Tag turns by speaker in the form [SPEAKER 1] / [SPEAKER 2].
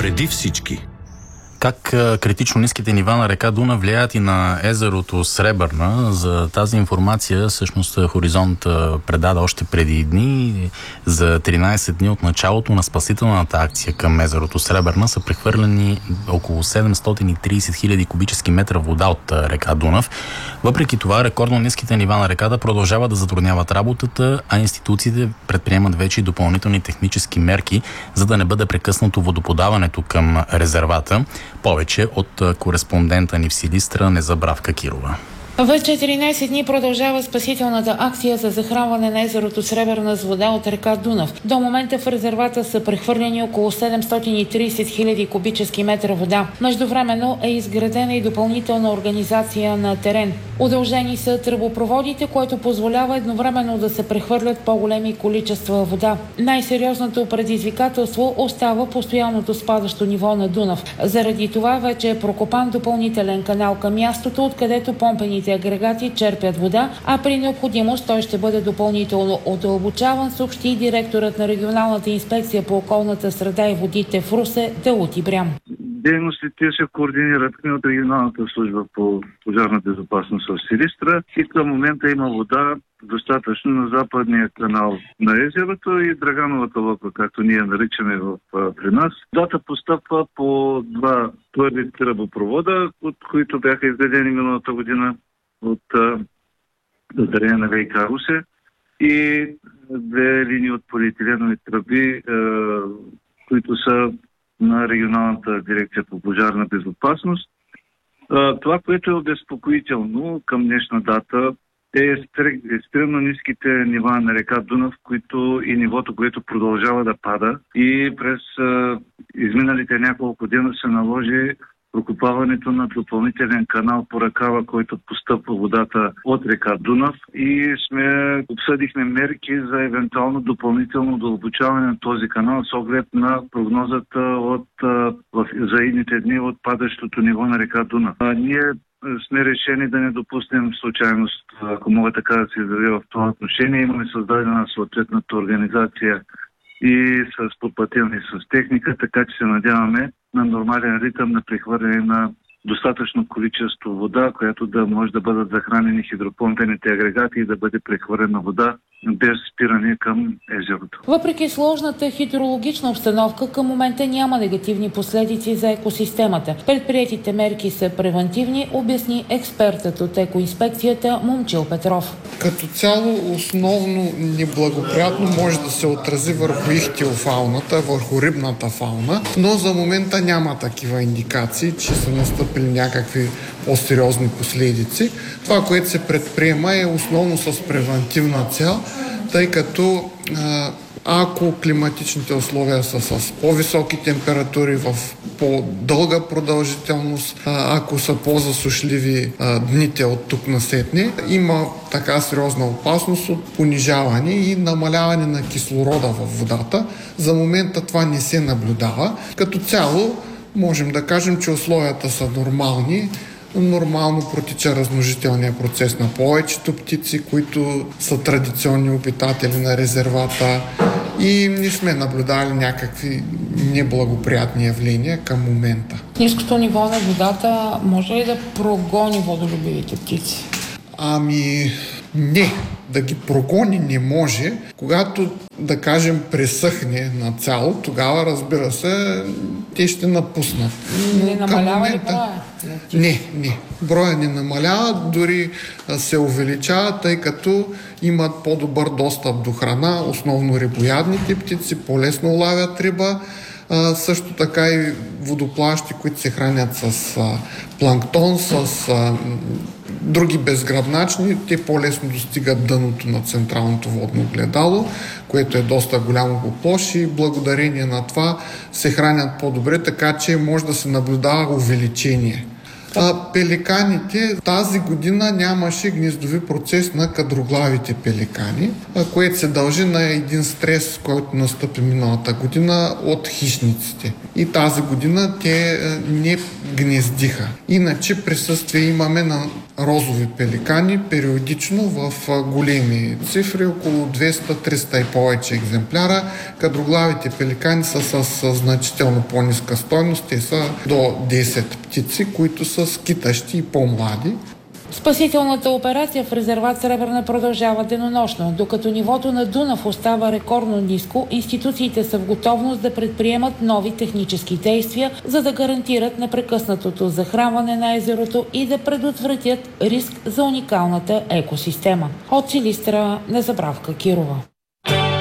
[SPEAKER 1] преди всички.
[SPEAKER 2] Как критично ниските нива на река Дунав влияят и на езерото Сребърна? За тази информация всъщност Хоризонт предаде още преди дни. За 13 дни от началото на спасителната акция към езерото Сребърна са прехвърлени около 730 хиляди кубически метра вода от река Дунав. Въпреки това, рекордно ниските нива на реката продължават да затрудняват работата, а институциите предприемат вече и допълнителни технически мерки, за да не бъде прекъснато водоподаването към резервата. Повече от кореспондента ни в Силистра Незабравка Кирова.
[SPEAKER 3] Вече 14 дни продължава спасителната акция за захранване на езерото Сребърна с вода от река Дунав. До момента в резервата са прехвърлени около 730 хиляди кубически метра вода. Междувременно е изградена и допълнителна организация на терен. Удължени са тръбопроводите, което позволява едновременно да се прехвърлят по-големи количества вода. Най-сериозното предизвикателство остава постоянното спадащо ниво на Дунав. Заради това вече е прокопан допълнителен канал към мястото, откъдето помпените агрегати черпят вода, а при необходимост той ще бъде допълнително удълбочаван, съобщи директорът на регионалната инспекция по околната среда и водите в Русе Далут Ибрям.
[SPEAKER 4] Дейностите се координират от регионалната служба по пожарна безопасност в Силистра и към момента има вода достатъчно на западния канал на езерото и Драгановата лока, както ние наричаме при нас. Водата постъпва по два първи тръбопровода, от които бяха изградени миналата година от дарение на ВиК Русе и две линии от полиетиленови тръби, които са на регионалната дирекция по пожарна безопасност. Това, което е обезпокоително към днешна дата, е екстремно ниските нива на река Дунав, които и нивото, което продължава да пада. И през изминалите няколко дена се наложи прокопаването на допълнителен канал по ръкава, който постъпва водата от река Дунав, и обсъдихме мерки за евентуално допълнително дълбочаване на този канал с оглед на прогнозата за идните дни от падащото ниво на река Дунав. Ние сме решени да не допуснем случайност, ако мога така да се изразя в това отношение. Имаме създадена съответната организация и с подплатена и с техника, така че се надяваме на нормален ритъм на прехвърляне на достатъчно количество вода, която да може да бъдат захранени хидропомпените агрегати и да бъде прехвърлена вода без спиране към езерото.
[SPEAKER 3] Въпреки сложната хидрологична обстановка, към момента няма негативни последици за екосистемата. Предприетите мерки са превантивни, обясни експертът от екоинспекцията Момчил Петров.
[SPEAKER 5] Като цяло основно неблагоприятно може да се отрази върху ихтиофауната, върху рибната фауна, но за момента няма такива индикации, че са настъпили някакви по-сериозни последици. Това, което се предприема, е основно с превентивна цел, тъй като ако климатичните условия са с по-високи температури в по-дълга продължителност, ако са по-засушливи дните от тук насетне, има така сериозна опасност от понижаване и намаляване на кислорода в водата. За момента това не се наблюдава. Като цяло можем да кажем, че условията са нормални. Нормално протича размножителния процес на повечето птици, които са традиционни обитатели на резервата, и не сме наблюдали някакви неблагоприятни явления към момента.
[SPEAKER 3] Ниското ниво на водата може ли да прогони водолюбивите птици?
[SPEAKER 5] Не, да ги прогони не може. Когато, да кажем, пресъхне на цяло, тогава, разбира се, те ще напуснат.
[SPEAKER 3] Не намалява ли броя?
[SPEAKER 5] Не. Броя не намалява, дори се увеличава, тъй като имат по-добър достъп до храна, основно рибоядните птици, по-лесно лавят риба. Също така и водоплащи, които се хранят с планктон, с други безгръбначни, те по-лесно достигат дъното на централното водно огледало, което е доста голямо по площ, и благодарение на това се хранят по-добре, така че може да се наблюдава увеличение. Пеликаните тази година нямаше гнездови процес на кадроглавите пеликани, което се дължи на един стрес, който настъпи миналата година от хищниците. И тази година те не гнездиха. Иначе присъствие имаме на розови пеликани периодично в големи цифри, около 200-300 и повече екземпляра. Кадроглавите пеликани са с значително по-ниска стойност. Те са до 10 птици, които са скитащи и по-млади.
[SPEAKER 3] Спасителната операция в резерват Сребърна продължава денонощно. Докато нивото на Дунав остава рекордно ниско, институциите са в готовност да предприемат нови технически действия, за да гарантират непрекъснатото захранване на езерото и да предотвратят риск за уникалната екосистема. От Силистра, Незабравка Кирова.